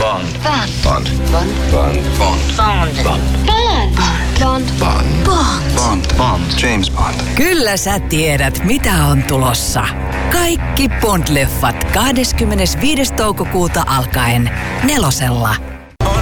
Bond. Bond. Bond. Bond. Bond. Bond. Bond. Bond. Bond. Bond. James Bond. Kyllä sä tiedät, mitä on tulossa. Kaikki Bond-leffat 25. toukokuuta alkaen 4:lla.